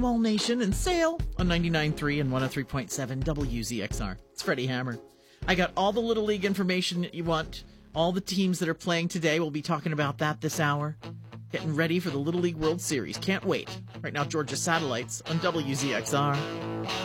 Welcome all nation and sail on 99.3 and 103.7 WZXR. It's Freddie Hammer. I got all the Little League information that you want. All the teams that are playing today, we'll be talking about that this hour. Getting ready for the Little League World Series. Can't wait. Right now, Georgia Satellites on WZXR.